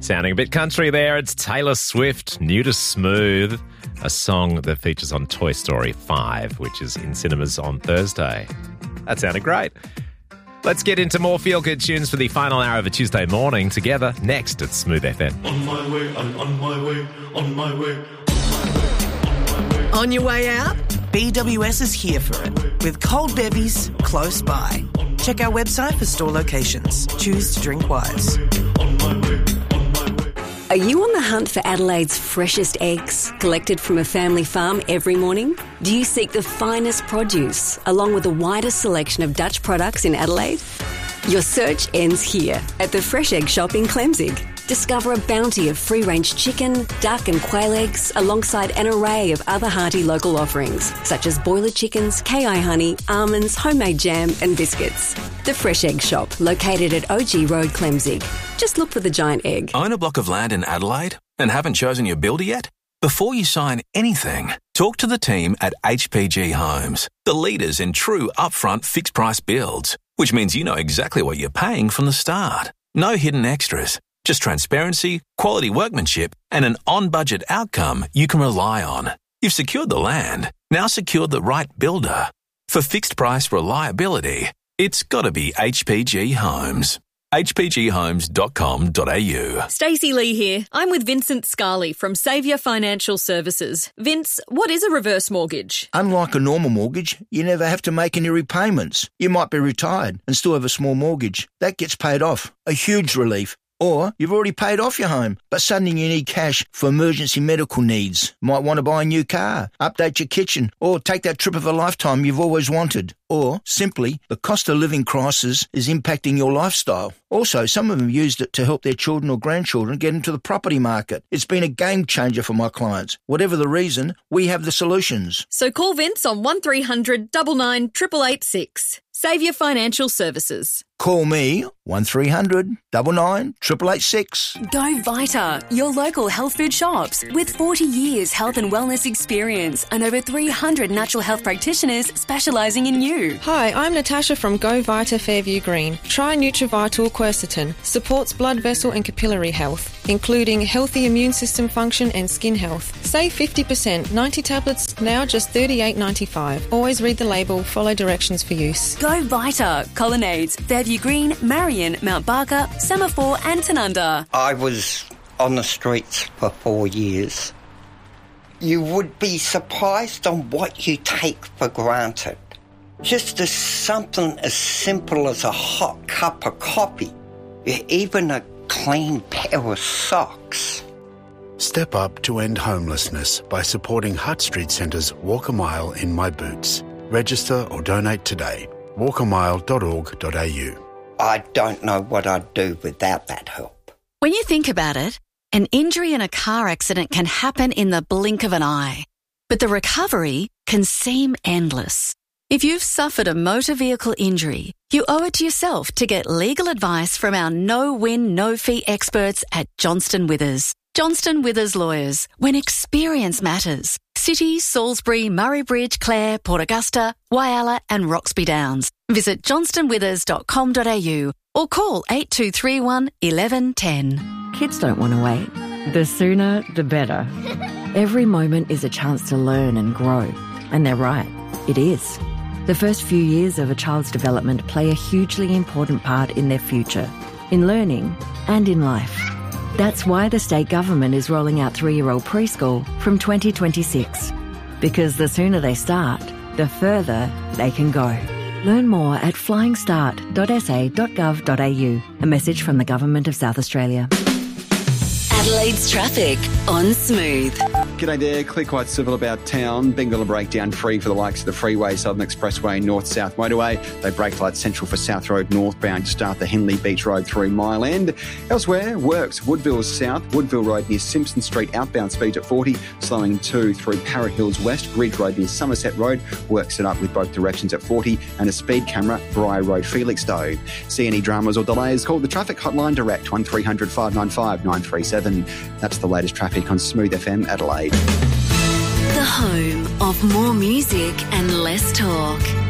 Sounding a bit country there, it's Taylor Swift, New to Smooth, a song that features on Toy Story 5, which is in cinemas on Thursday. That sounded great. Let's get into more feel-good tunes for the final hour of a Tuesday morning together next at Smooth FM. On my way, I'm on my way, on my way. On your way out? BWS is here for it, with cold bevies close by. Check our website for store locations. Choose to drink wise. Are you on the hunt for Adelaide's freshest eggs, collected from a family farm every morning? Do you seek the finest produce, along with the widest selection of Dutch products in Adelaide? Your search ends here, at the Fresh Egg Shop in Clemzig. Discover a bounty of free-range chicken, duck and quail eggs, alongside an array of other hearty local offerings, such as boiler chickens, KI honey, almonds, homemade jam and biscuits. The Fresh Egg Shop, located at OG Road, Clemzig. Just look for the giant egg. Own a block of land in Adelaide and haven't chosen your builder yet? Before you sign anything, talk to the team at HPG Homes, the leaders in true upfront fixed-price builds, which means you know exactly what you're paying from the start. No hidden extras. Just transparency, quality workmanship, and an on-budget outcome you can rely on. You've secured the land, now secure the right builder. For fixed-price reliability, it's got to be HPG Homes. hpghomes.com.au. Stacey Lee here. I'm with Vincent Scarley from Saviour Financial Services. Vince, what is a reverse mortgage? Unlike a normal mortgage, you never have to make any repayments. You might be retired and still have a small mortgage. That gets paid off. A huge relief. Or you've already paid off your home, but suddenly you need cash for emergency medical needs. Might want to buy a new car, update your kitchen, or take that trip of a lifetime you've always wanted. Or, simply, the cost of living crisis is impacting your lifestyle. Also, some of them used it to help their children or grandchildren get into the property market. It's been a game changer for my clients. Whatever the reason, we have the solutions. So call Vince on 1300 99 886. Saviour Financial Services. Call me 1300 99 886. Go Vita, your local health food shops. With 40 years health and wellness experience and over 300 natural health practitioners specialising in you. Hi, I'm Natasha from Go Vita Fairview Green. Try Nutrivital Quercetin. Supports blood vessel and capillary health, including healthy immune system function and skin health. Save 50%. 90 tablets, now just $38.95. Always read the label, follow directions for use. Go Vita. Colonnades, Fairview Green, Marion, Mount Barker, Semaphore and Tanunda. I was on the streets for 4 years. You would be surprised on what you take for granted. Just as something as simple as a hot cup of coffee, even a clean pair of socks. Step up to end homelessness by supporting Hutt Street Centre's Walk a Mile in My Boots. Register or donate today. walkamile.org.au. I don't know what I'd do without that help. When you think about it, an injury in a car accident can happen in the blink of an eye, but the recovery can seem endless. If you've suffered a motor vehicle injury, you owe it to yourself to get legal advice from our no-win, no-fee experts at Johnston Withers. Johnston Withers Lawyers, when experience matters. City, Salisbury, Murray Bridge, Clare, Port Augusta, Whyalla and Roxby Downs. Visit johnstonwithers.com.au or call 8231 1110. Kids don't want to wait. The sooner, the better. Every moment is a chance to learn and grow. And they're right, it is. The first few years of a child's development play a hugely important part in their future, in learning and in life. That's why the state government is rolling out 3-year-old preschool from 2026. Because the sooner they start, the further they can go. Learn more at flyingstart.sa.gov.au. A message from the Government of South Australia. Adelaide's traffic on Smooth. G'day there. Clear quite civil about town. Bengal breakdown free for the likes of the Freeway, Southern Expressway, North-South Motorway. They brake light central for South Road northbound to start the Henley Beach Road through Mile End. Elsewhere, works Woodville South, Woodville Road near Simpson Street, outbound speed at 40, slowing 2 through Parrot Hills West, Ridge Road near Somerset Road. Works set up with both directions at 40 and a speed camera, Briar Road, Felixstowe. See any dramas or delays, call the traffic hotline direct 1300 595 937. That's the latest traffic on Smooth FM Adelaide. The home of more music and less talk.